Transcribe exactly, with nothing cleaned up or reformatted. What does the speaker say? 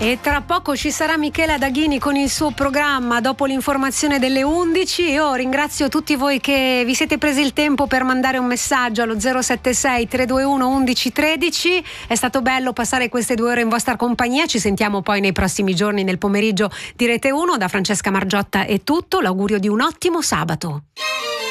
E tra poco ci sarà Michela Daghini con il suo programma dopo l'informazione delle undici. Io ringrazio tutti voi che vi siete presi il tempo per mandare un messaggio allo zero sette sei tre due uno undici tredici. È stato bello passare queste due ore in vostra compagnia. Ci sentiamo poi nei prossimi giorni nel pomeriggio di Rete uno. Da Francesca Margiotta è tutto. L'augurio di un ottimo sabato.